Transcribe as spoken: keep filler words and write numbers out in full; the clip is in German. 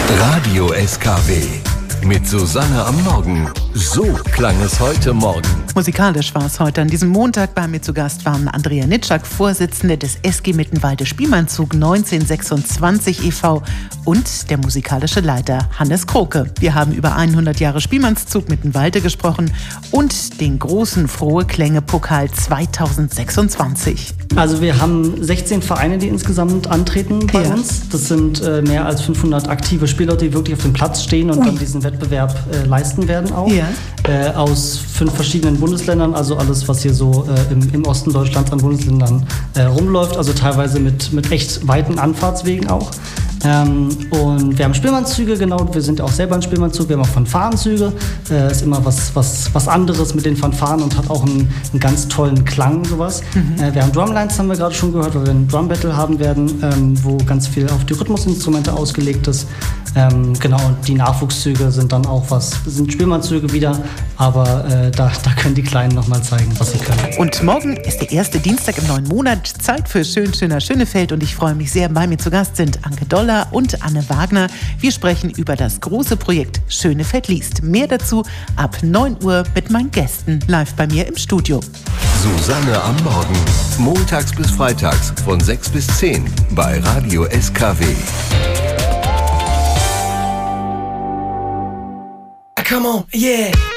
Radio S K W mit Susanne am Morgen. So klang es heute Morgen. Musikalisch war es heute. An diesem Montag bei mir zu Gast waren Andrea Nitschak, Vorsitzende des S G Mittenwalde Spielmannzug neunzehnhundertsechsundzwanzig e V und der musikalische Leiter Hannes Kroke. Wir haben über hundert Jahre Spielmannszug Mittenwalde gesprochen und den großen Frohe Klänge Pokal zweitausendsechsundzwanzig. Also wir haben sechzehn Vereine, die insgesamt antreten bei ja. uns. Das sind äh, mehr als fünfhundert aktive Spieler, die wirklich auf dem Platz stehen und Ui. dann diesen Wettbewerb äh, leisten werden auch. Ja. Äh, aus fünf verschiedenen Bundesländern, also alles, was hier so äh, im, im Osten Deutschlands an Bundesländern äh, rumläuft, also teilweise mit, mit echt weiten Anfahrtswegen auch. Ähm, und wir haben Spielmannszüge, genau, wir sind auch selber ein Spielmannzug, wir haben auch Fanfarenzüge, äh, ist immer was, was, was anderes mit den Fanfaren und hat auch einen, einen ganz tollen Klang, sowas. Mhm. Äh, wir haben Drumlines, haben wir gerade schon gehört, weil wir ein Drum Battle haben werden, ähm, wo ganz viel auf die Rhythmusinstrumente ausgelegt ist. Ähm, genau, und die Nachwuchszüge sind dann auch was, sind Spielmannzüge wieder, aber äh, da, da können die Kleinen nochmal zeigen, was sie können. Und morgen ist der erste Dienstag im neuen Monat, Zeit für Schön, Schöner, Schönefeld und ich freue mich sehr, bei mir zu Gast sind Anke Doller und Anne Wagner. Wir sprechen über das große Projekt Schönefeld liest. Mehr dazu ab neun Uhr mit meinen Gästen live bei mir im Studio. Susanne am Morgen, montags bis freitags von sechs bis zehn bei Radio S K W. Come on, yeah.